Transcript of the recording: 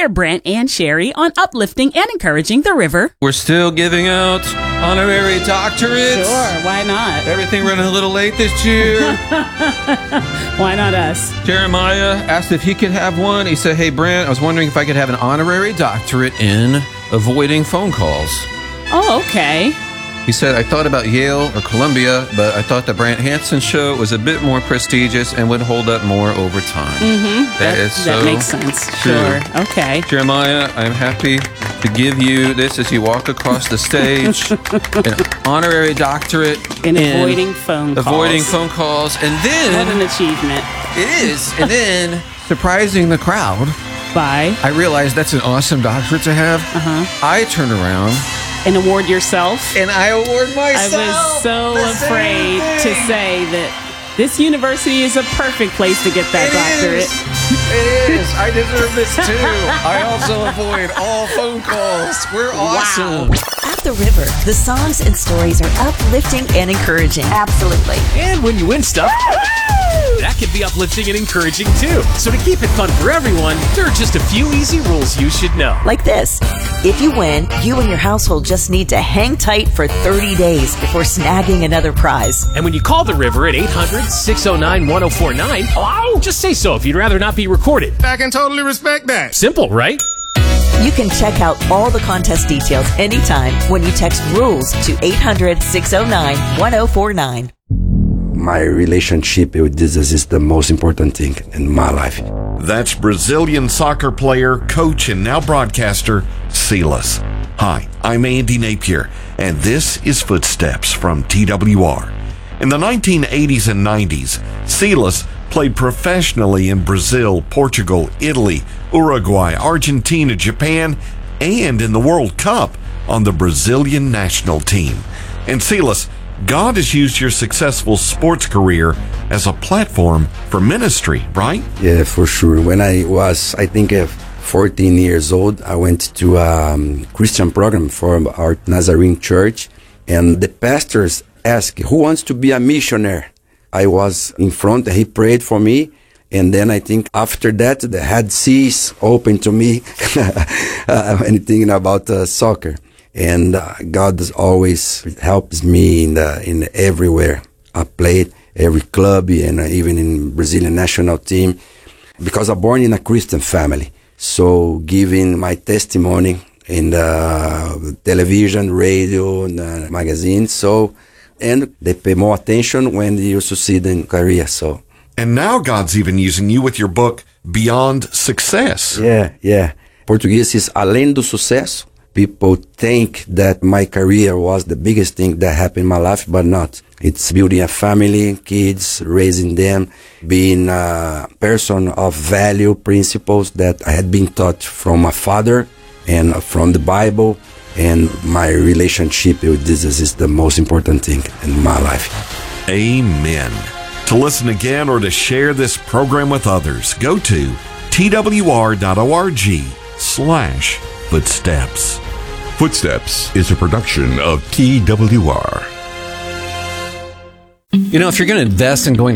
are Brent and Sherry on uplifting and encouraging the river. We're still giving out honorary doctorates. Sure, why not? Everything running a little late this year. Why not us? Jeremiah asked if he could have one. He said, hey, Brent, I was wondering if I could have an honorary doctorate in avoiding phone calls. Oh, okay. He said, I thought about Yale or Columbia, but I thought the Brant Hansen show was a bit more prestigious and would hold up more over time. Mm-hmm. That makes sense. True. Sure. Okay. Jeremiah, I'm happy to give you this as you walk across the stage. An honorary doctorate in avoiding phone calls. Avoiding phone calls. And then... What an achievement. It is. And then surprising the crowd. By? I realized that's an awesome doctorate to have. Uh-huh. I turn around... And award yourself? And I award myself! I was so afraid to say that this university is a perfect place to get that doctorate. It is. I deserve this too. I also avoid all phone calls. We're awesome. Wow. At the river, the songs and stories are uplifting and encouraging. Absolutely. And when you win stuff, that can be uplifting and encouraging too. So to keep it fun for everyone, there are just a few easy rules you should know. Like this. If you win, you and your household just need to hang tight for 30 days before snagging another prize. And when you call the river at 800-609-1049, hello? Just say so if you'd rather not be recorded. I can totally respect that. Simple, right? You can check out all the contest details anytime when you text RULES to 800-609-1049. My relationship with Jesus is the most important thing in my life. That's Brazilian soccer player, coach, and now broadcaster, Silas. Hi, I'm Andy Napier, and this is Footsteps from TWR. In the 1980s and 90s, Silas played professionally in Brazil, Portugal, Italy, Uruguay, Argentina, Japan, and in the World Cup on the Brazilian national team. And Silas, God has used your successful sports career as a platform for ministry, right? Yeah, for sure. When I was, 14 years old, I went to a Christian program for our Nazarene church, and the pastors asked, who wants to be a missionary? I was in front, and he prayed for me, and then I think after that, the head seas opened to me anything about soccer. And God always helps me in everywhere I played, every club, and even in Brazilian national team, because I'm born in a Christian family. So giving my testimony in the television, radio, and magazines. So, and they pay more attention when you succeed in career. So. And now God's even using you with your book, Beyond Success. Yeah. Portuguese is Além do Sucesso. People think that my career was the biggest thing that happened in my life, but not. It's building a family, kids, raising them, being a person of value, principles that I had been taught from my father and from the Bible. And my relationship with Jesus is the most important thing in my life. Amen. To listen again or to share this program with others, go to twr.org/footsteps. Footsteps is a production of TWR. You know, if you're going to invest in going